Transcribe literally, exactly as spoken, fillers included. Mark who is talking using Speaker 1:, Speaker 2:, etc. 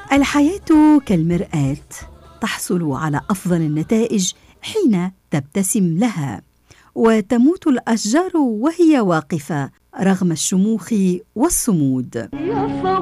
Speaker 1: الحياة كالمرآة، تحصل على أفضل النتائج حين تبتسم لها، وتموت الأشجار وهي واقفة رغم الشموخ والصمود.